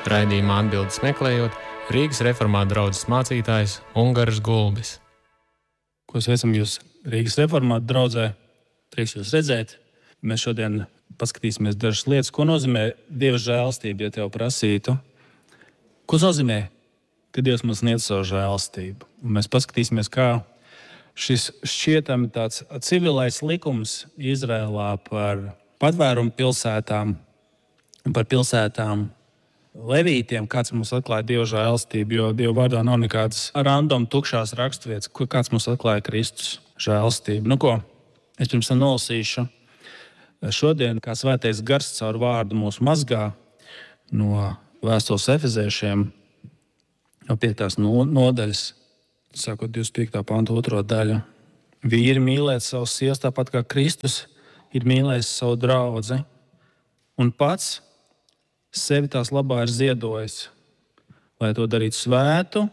Raidījuma atbildes meklējot Rīgas reformātu draudzes mācītājs Ungaris Gulbis. Ko sveicam jūs Rīgas reformātu draudzē. Prieks jūs redzēt. Mēs šodien paskatīsimies dažas lietas, ko nozīmē Dieva žēlastība, ja tev prasītu. Ko nozīmē, ka Dievs mums sniedz savu žēlastību? Un mēs paskatīsimies, kā šis šķietami tāds civilais likums Izrēlā par patvērumu pilsētām un par pilsētām Levītiem, kāds mums atklāja Dieva žēlastību, jo Dieva vārdā nav nekādas random tukšās raksturvietas, kāds mums atklāja Kristus žēlastību. Nu ko, es pirms tam nolasīšu. Šodien, kā svētais gars caur vārdu mūs mazgā no vēstules Efeziešiem, no 5. nodaļas, sākot 25. pantu 2. daļu. Vīri mīlēt savus sievas tāpat kā Kristus ir mīlējis savu draudzi un pats sevi tās labā ir ziedojis, lai to darītu svētu,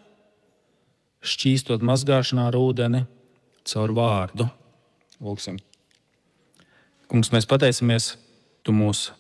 šķīstot mazgāšanā ar ūdeni caur vārdu. Lūksim. Kungs, mēs pateicamies, tu mūs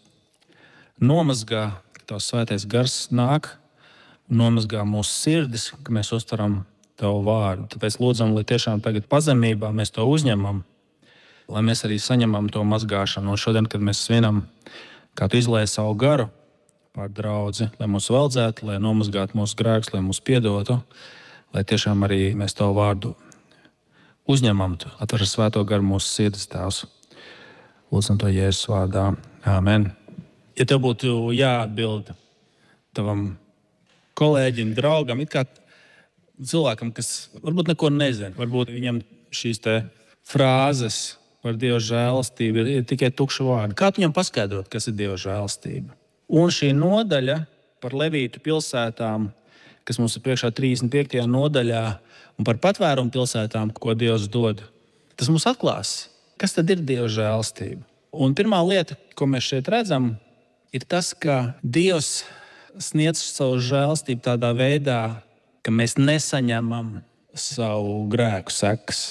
nomazgā, ka tavs svētais gars nāk, nomazgā mūsu sirdis, ka mēs uztveram tavu vārdu. Tāpēc lūdzam, lai tiešām tagad pazemībā mēs to uzņemam, lai mēs arī saņemam to mazgāšanu. Un šodien, kad mēs svinam, kā tu izlēji savu garu pār draudzi, lai mūs veldzētu, lai nomazgātu mūsu grēkus, lai mūs piedotu, lai tiešām arī mēs tavu vārdu uzņemam, atver svēto garu mūsu sirdis, Tēvs. Lūdzam to Jēzus vārdā. Āmen. Ja tev būtu jāatbild tavam kolēģim, draugam, it kā cilvēkam, kas varbūt neko nezina, varbūt viņam šīs te frāzes par Dieva žēlastību ir tikai tukši vārdi. Kā tu viņam paskaidrot, kas ir Dieva žēlastība? Un šī nodaļa par Levītu pilsētām, kas mums ir priekšā 35. nodaļā, un par patvērumu pilsētām, ko Dievs dod, tas mums atklās, kas tad ir Dieva žēlastība. Un pirmā lieta, ko mēs šeit redzam, ir tas, ka Dievs sniedz savu žēlastību tādā veidā, ka mēs nesaņemam savu grēku sekas.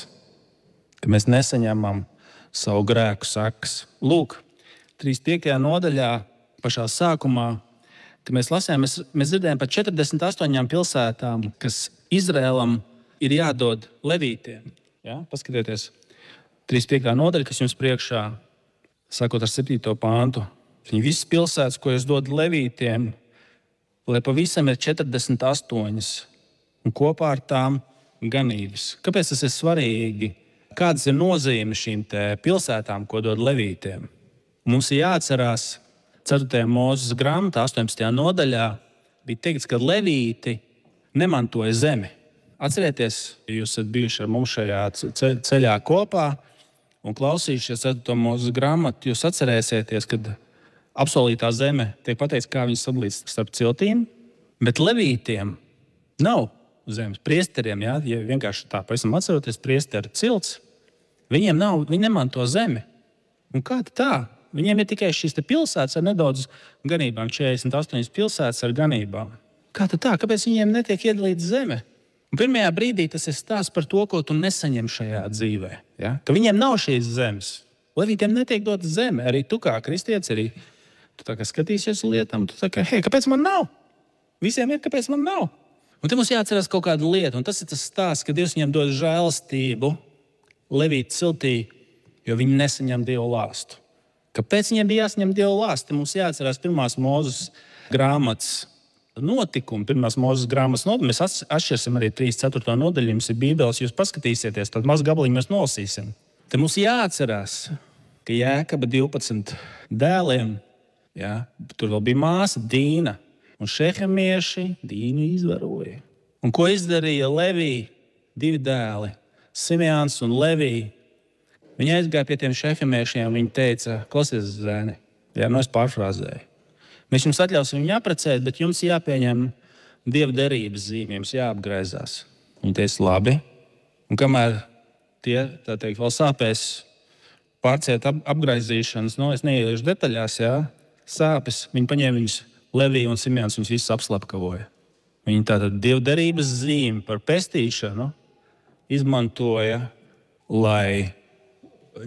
Ka mēs nesaņemam savu grēku sekas. Lūk, 35. nodaļā pašā sākumā, kad mēs lasījām, mēs dzirdējām par 48 pilsētām, kas Izrēlam ir jādod Levītiem. Ja? Paskatieties, 35. nodaļa, kas jums priekšā, sākot ar 7. pāntu. Viņi visas pilsētas, ko es dodu Levītiem, lai pavisam ir 48, un kopā ar tām ganības. Kāpēc tas ir svarīgi? Kādas ir nozīme šīm pilsētām, ko dod Levītiem? Mums ir jāatcerās, 4. Mūzes grāmatā, 18. nodaļā, bija teikts, ka Levīti nemantoja zemi. Atcerieties, ja jūs esat bijuši ar mums šajā ceļā kopā un klausījušies 4. Mūzes grāmatu, jūs atcerēsieties, kad apsolītā zeme tiek pateikts, kā viņas sadalīts starp ciltīm, bet Levītiem nav zemes. Priesteriem, ja vienkārši tā pavisam atceroties, priesteri cilts, viņi nemanto zemi. Un kā tā? Viņiem ir tikai šīs pilsētas ar nedaudz ganībām, 48 pilsētas ar ganībām. Kā tā? Kāpēc viņiem netiek iedalīta zeme? Un pirmajā brīdī tas ir stāsts par to, ko tu nesaņem šajā dzīvē. Ja? Ka viņiem nav šīs zemes. Levītiem netiek dota zeme. Arī tu kā kristietis, arī tu tā kā skatīsies uz lietām, tu tā kā, hei, kāpēc man nav? Visiem ir, kāpēc man nav? Un te mums jāatcerās kaut kāda lieta, un tas ir tas stāsts, ka Dievs viņiem dod žēlastību Levītu ciltī, jo viņi nesaņem Dieva lāstu. Kāpēc viņiem bija jāsaņem Dieva lāsti? Mums jāatcerās 1. Mūzes grāmatas notikumu. 1. Mūzes grāmatas notikumu. Mēs atšķirsim arī 3.4. nodaļu. Jums ir Bībeles, jūs paskatīsieties, tad maz gabaliņu mēs nolasīsim. Te mums jāatcerās, ka Jēkaba 12 dēliem, tur vēl bija māsa Dīna, un šehemieši Dīnu izvaroja. Un ko izdarīja Levī 2 dēli, Simeons un Levī? Viņi aizgāja pie tiem šefemiešiem, viņi teica, klausies, zēni, es pārfrāzēju. Mēs jums atļausim viņu apprecēt, bet jums jāpieņem Dieva derības zīme, jums jāapgraizās. Viņi teica, labi. Un kamēr tie, tā teikt, vēl sāpēs pārciet apgraizīšanas, es neieiešu detaļās, sāpes, viņi paņēma viņus, Levī un Simeons, viņus visus apslapkavoja. Viņi tātad Dieva derības zīme par pestīšanu izmantoja, lai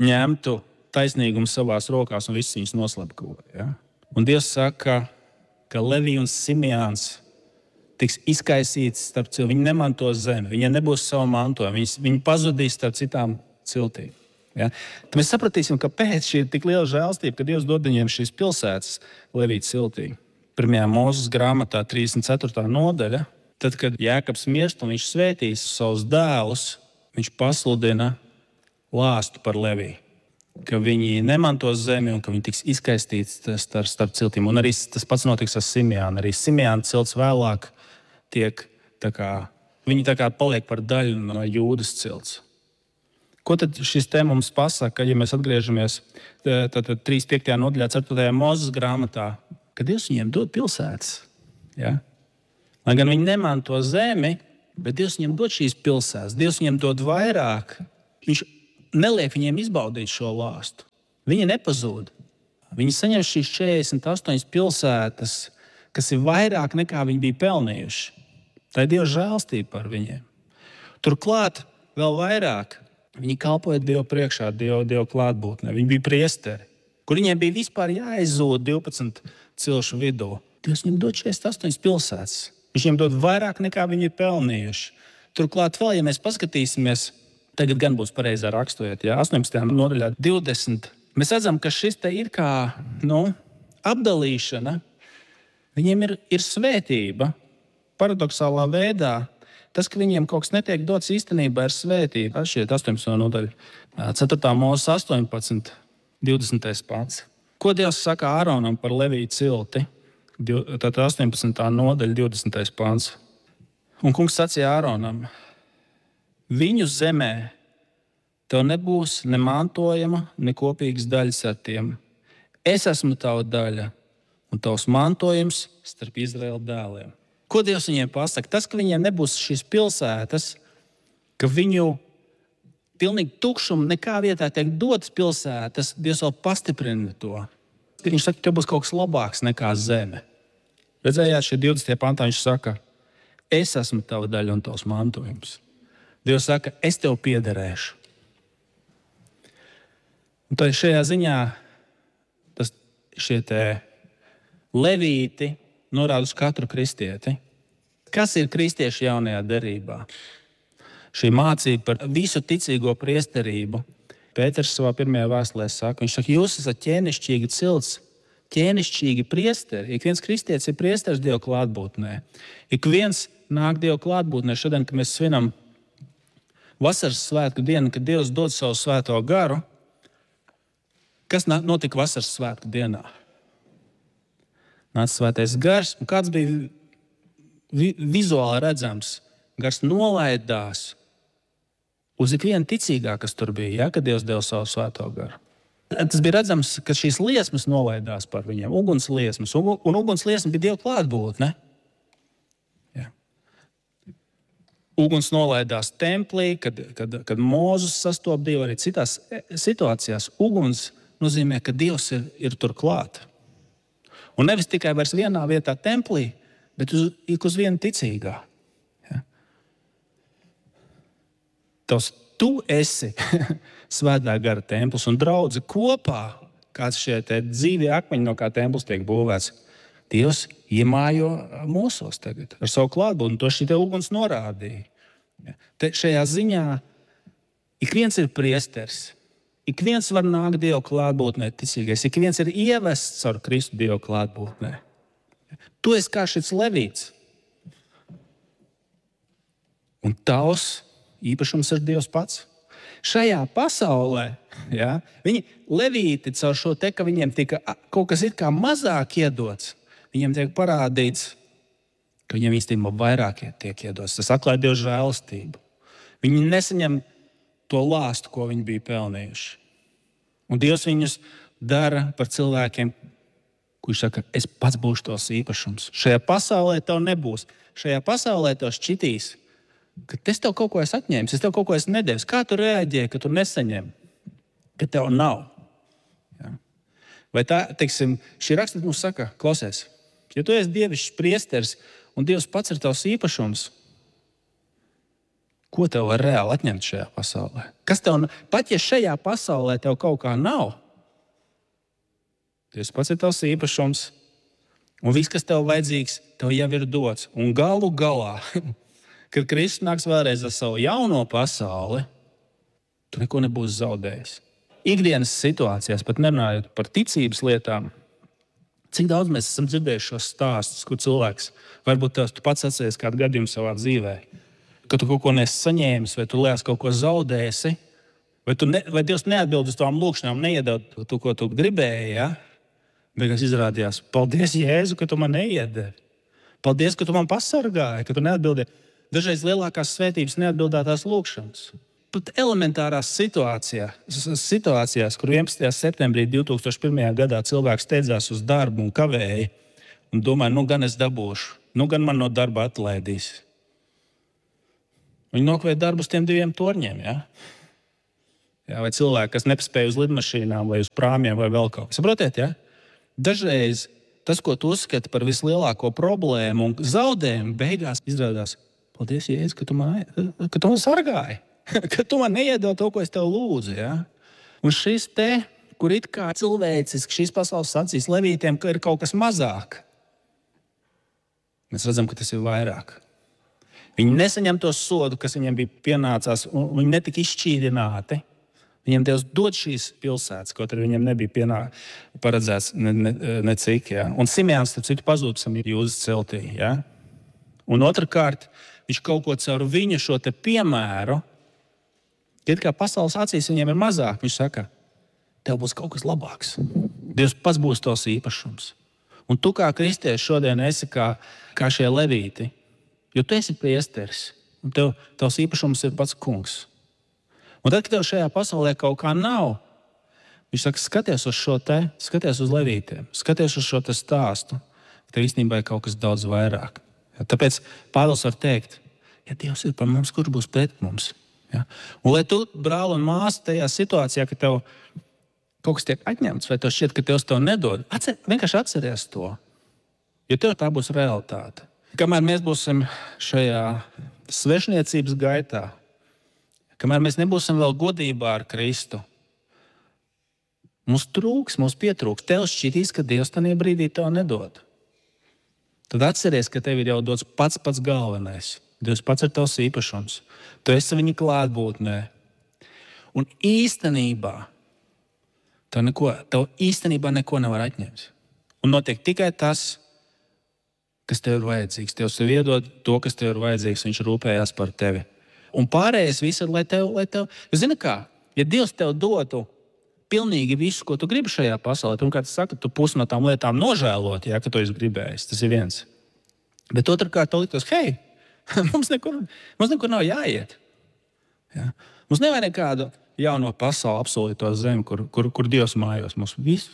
ņemtu taisnīgumu savās rokās un visus viņus noslapkavoja. Ja? Un Dievs saka, ka Levija un Simeons tiks izkaisīts starp cilvēkiem. Viņi nemantos zemi, viņiem nebūs savu mantojumu, viņi pazudīs starp citām ciltīm. Ja? Tad mēs sapratīsim, kāpēc šī ir tik liela žēlstība, ka Dievs dod viņiem šīs pilsētas Levija ciltī. 1. Mūzes grāmatā 34. nodaļa, tad, kad Jēkabs mirst un viņš svētīs savus dēlus, viņš pasludina lāstu par Leviju, ka viņi nemantos zemi un ka viņi tiks izkaistīti starp ciltīm. Un arī tas pats notiks ar Simeonu. Arī Simeona cilts vēlāk tiek viņi paliek par daļu no Jūdas cilts. Ko tad šis te mums pasaka, ja mēs atgriežamies 3.5. nodaļā 4. Mūzes grāmatā, ka Dievs viņiem dod pilsētas. Ja? Lai gan viņi nemanto zemi, bet Dievs viņiem dod šīs pilsētas. Dievs viņiem dod vairāk. Viņš neliek viņiem izbaudīt šo lāstu. Viņi nepazūd. Viņi saņem šīs 48 pilsētas, kas ir vairāk nekā viņi bija pelnījuši. Tā ir Dieva žēlstība par viņiem. Turklāt vēl vairāk viņi kalpoja Dievu priekšā, Dievu klātbūtnē. Viņi bija priesteri, kur viņiem bija vispār jāizzūd 12 cilšu vidū. Dievs viņiem dod 48 pilsētas. Viņš viņiem dod vairāk nekā viņi ir pelnījuši. Turklāt vēl, ja mēs paskatīsimies, tagad gan būs pareizā raksturot, 18. nodaļā 20. Mēs redzam, ka šis te ir kā apdalīšana. Viņiem ir svētība. Paradoxālā veidā tas, ka viņiem kaut kas netiek dots, īstenībā ir svētība. Šeit 18. nodaļa, 4. Mūzes 18, 20. pants. Ko Dievs saka Āronam par Leviju cilti? Tātad 18. nodaļa, 20. pants. Un kungs sacīja Āronam: viņu zemē tev nebūs ne mantojuma, ne kopīgas daļas ar tiem. Es esmu tava daļa un tavs mantojums starp Izraēla dēliem. Ko Dievs viņiem pasaka? Tas, ka viņiem nebūs šīs pilsētas, ka viņu pilnīgi tukšumu nekā vietā tiek dotas pilsētas, Dievs vēl pastiprina to. Viņš saka, ka tev būs kaut kas labāks nekā zeme. Redzējāt, šeit 20. pantā viņš saka: es esmu tava daļa un tavs mantojums. Dievs saka, es tev piederēšu. Un tad šajā ziņā šie levīti norāda uz katru kristieti. Kas ir kristieši jaunajā derībā? Šī mācība par visu ticīgo priesterību. Pēters savā pirmajā vēstulē saka, viņš saka, jūs esat ķēnišķīgi cilts, ķēnišķīgi priesteri. Ik viens kristietis ir priesteris Dieva klātbūtnē. Ik viens nāk Dieva klātbūtnē. Šodien, kad mēs svinam vasaras svētku dienu, kad Dievs dod savu svēto garu, kas notika vasaras svētku dienā? Nāca svētais gars, un kāds bija vizuāli redzams? Gars nolaidās uz ikvienu ticīgā, kas tur bija, kad Dievs deva savu svēto garu. Tas bija redzams, ka šīs liesmas nolaidās par viņiem, uguns liesmas, un uguns liesma bija Dieva klātbūtne. Ja. Uguns nolaidās templī, kad Mūzes sastop Dievu, arī citās situācijās. Uguns nozīmē, ka Dievs ir tur klāt. Un nevis tikai vairs vienā vietā templī, bet uz vienu ticīgā. Ja? Tu esi svētā gara templis un draudze kopā, kāds šie dzīvie akmeņi, no kā templis tiek būvēts. Dievs iemājo mūsos tagad ar savu klātbūtni, to šī uguns norādīja. Ja? Šajā ziņā ik viens ir priesteris. Ik viens var nākt Dieva klātbūtnē ticīgais. Ik viens ir ievests caur Kristu Dieva klātbūtnē. Tu esi kā šis levīts. Un tavs īpašums ir Dievs pats. Šajā pasaulē, viņi levīti caur šo te, ka viņiem tika kaut kas it kā mazāk iedots, viņiem tiek parādīts, ka viņiem īstenībā vairāk tiek iedots. Tas atklāja Dieva žēlastību. Viņi nesaņem to lāstu, ko viņi bija pelnījuši. Un Dievs viņus dara par cilvēkiem, kurš saka, es pats būšu tos īpašums. Šajā pasaulē tev nebūs. Šajā pasaulē tev šķitīs, ka es tev kaut ko esmu atņēmis, es tev kaut ko esmu nedevis. Kā tu reaģē, ka tu nesaņem, ka tev nav? Ja? Vai tā, teiksim, šī raksta mums saka, klausies, ja tu esi dievišķs priesteris un Dievs pats ir tavs īpašums, ko tev var reāli atņemt šajā pasaulē? Pat ja šajā pasaulē tev kaut kā nav, Dievs pats ir tavs īpašums, Un viss, kas tev vajadzīgs, tev jau ir dots. Un galu galā, kad Kristus nāks vēlreiz ar savu jauno pasauli, tu neko nebūsi zaudējis. Ikdienas situācijās, pat nerunājot par ticības lietām, cik daudz mēs esam dzirdējuši šos stāstus, kur cilvēks, varbūt tu pats atceries kādu gadījumu savā dzīvē, ka tu kaut ko nesi saņēmis, vai tu liekas kaut ko zaudēsi, vai Dievs neatbild uz tām lūkšanām, neiedod to, ko tu gribēji. Ja? Beigās izrādījās, paldies, Jēzu, ka tu man neiedevi. Paldies, ka tu man pasargāji, ka tu neatbildēji. Dažreiz lielākās svētības neatbildētās lūkšanas. Pat elementārās situācijās, kur 11. septembrī 2001. gadā cilvēks steidzās uz darbu un kavēja un domāja, gan es dabūšu, gan man no darba atlaidīs. Viņi nokavēja darbu uz tiem 2 torņiem. Ja? Ja, vai cilvēki, kas nespēja uz lidmašīnām vai uz prāmjiem vai vēl kaut ko. Saprotiet, ja? Dažreiz tas, ko tu uzskati par vislielāko problēmu un zaudējumu, beigās izrādās, paldies, Jēzus, ka tu man sargāji, ka tu man neiedod to, ko es tev lūdzu. Ja? Un šis te, kur it kā cilvēciski šīs pasaules acīs levītiem, ka ir kaut kas mazāk, mēs redzam, ka tas ir vairāk. Viņi nesaņem to sodu, kas viņiem bija pienācās, un viņi netika izšķīdināti. Viņiem Dievs dod šīs pilsētas, kaut arī viņiem nebija paredzēts necik. Ja? Un Simeons, starp citu, pazūd Jūzas celtī. Ja? Un otrkārt, viņš kaut ko caur viņa šo te piemēru, kad kā pasaules acīs viņiem ir mazāk, viņš saka, tev būs kaut kas labāks. Dievs pats būs tavs īpašums. Un tu kā kristietis šodien esi kā šie levīti, jo tu esi priesteris, un tavs īpašums ir pats kungs. Un tad, kad tev šajā pasaulē kaut kā nav, viņš saka, skaties uz šo te, skaties uz levītiem, skaties uz šo te stāstu, ka tev īstenībā ir kaut kas daudz vairāk. Ja, tāpēc Pāvils var teikt, ja Dievs ir par mums, kurš būs pret mums? Ja? Un lai tu, brāl un māsa, tajā situācijā, ka tev kaut kas tiek atņemts, vai tev šķiet, ka Dievs tev nedod, vienkārši atceries to, jo tev tā būs realitāte. Kamēr mēs būsim šajā svešniecības gaitā, kamēr mēs nebūsim vēl godībā ar Kristu, mums pietrūks. Tev šķitīs, ka Dievs tajā brīdī tev nedod. Tad atceries, ka tev ir jau dots pats galvenais. Dievs pats ir tavs īpašums. Tu esi viņa klātbūtnē. Un īstenībā tev īstenībā neko nevar atņemt. Un notiek tikai tas, kas tev ir vajadzīgs. Dievs tev iedod to, kas tev ir vajadzīgs. Viņš rūpējās par tevi. Un pārējais viss ir, lai tev. Zini kā, ja Dievs tev dotu pilnīgi visu, ko tu gribi šajā pasaulē, un kā tu saki, tu pusi no tām lietām nožēlot, ja, ka tu esi gribējis, tas ir viens. Bet otrkārt, tev liktos, hei, mums nekur nav jāiet. Ja? Mums nevajag nekādu jauno pasauli apsolīto zemi, kur Dievs mājos mums visu.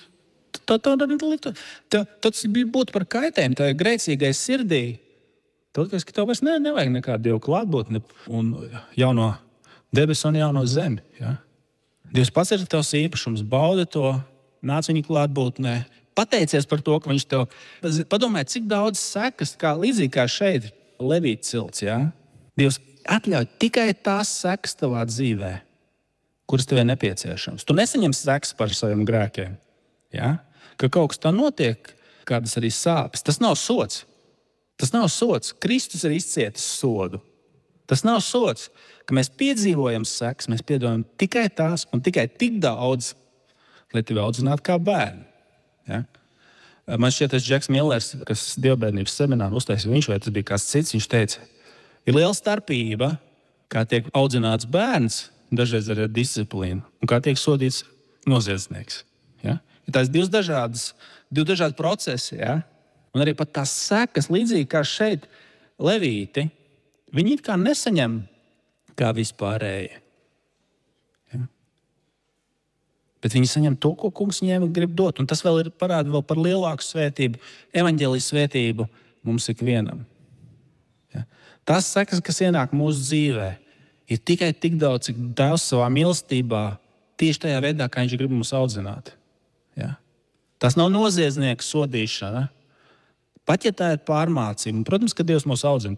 Tas būtu par kaitējumu, tā ir grēcīgai sirdī. Tad, ka tev vairs nevajag nekādu Dievu klātbūtni un jauno debesu un jauno zemi. Ja? Dievs pats ir tavs īpašums, baudi to, nāc viņa klātbūtnē, pateicies par to, ka viņš tev... Padomāj, cik daudz sekas, līdzīgi kā šeit, Levīta cilts. Ja? Dievs atļauj tikai tās sekas tavā dzīvē, kuras tev ir nepieciešams. Tu nesaņem sekas par saviem grēkiem. Ja? Ka kaut kas tā notiek, kādas arī sāpes. Tas nav sods. Tas nav sods. Kristus ir izcietis sodu. Tas nav sods, ka mēs piedzīvojam sekas, mēs piedzīvojam tikai tās un tikai tik daudz, lai tevi audzinātu kā bērnu. Ja? Man šķiet, tas Džeks Millers, kas dievbērnības semināru uztaisīja, viņš vai tas bija kāds cits, viņš teica, ir liela starpība, kā tiek audzināts bērns, dažreiz arī ar disciplīnu, un kā tiek sodīts noziedznieks. Ja? Ir tās divi dažādi procesi, ja? Un arī pat tās sekas, līdzīgi kā šeit Levīti, viņi it kā nesaņem kā vispārēji. Ja? Bet viņi saņem to, ko kungs viņiem grib dot. Un tas vēl ir parāda vēl par lielāku svētību, evaņģēlijas svētību mums ikvienam. Ja? Tās sekas, kas ienāk mūsu dzīvē, ir tikai tik daudz, cik Tēvs savā mīlestībā tieši tajā veidā, kā viņš grib mums audzināt. Ja? Tas nav noziedznieka sodīšana. Pat ja tā ir pārmācība, protams, ka Dievs mūs audzina.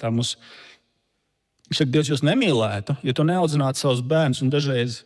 Dievs jūs nemīlētu, ja tu neaudzinātu savus bērnus un dažreiz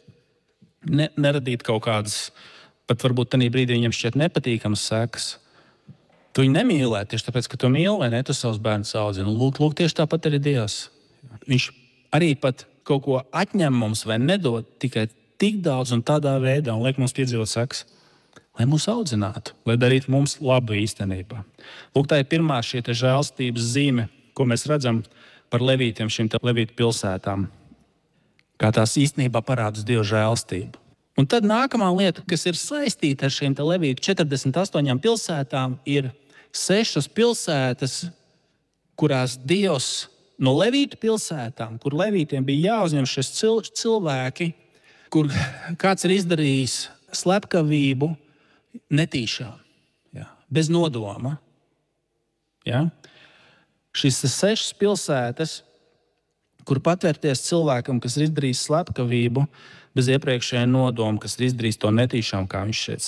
neradītu kaut kādas, pat varbūt tajā brīdī viņam šķiet nepatīkamas sekas. Tu viņu nemīlē tieši tāpēc, ka tu mīli, vai ne? Tu savus bērnus audzini. Lūk, tieši tāpat arī Dievs. Viņš arī pat kaut ko atņem mums vai nedod tikai tik daudz un tādā veidā, un liek mums piedzīvot sekas, lai mūs audzinātu, lai darītu mums labu īstenībā. Lūk, tā ir pirmā šī žēlstības zīme, ko mēs redzam par levītiem, šīm levītu pilsētām. Kā tās īstenībā parāda Dieva žēlstību. Un tad nākamā lieta, kas ir saistīta ar šīm levītu 48 pilsētām, ir 6 pilsētas, kurās Dievs no levītu pilsētām, kur levītiem bija jāuzņem šis cilvēki, kur kāds ir izdarījis slepkavību netīšām, bez nodoma. Ja? Šis 6 pilsētas, kur patvērties cilvēkam, kas ir izdarījis slepkavību bez iepriekšējā nodoma, kas ir izdarījis to netīšām, kā viņš šeit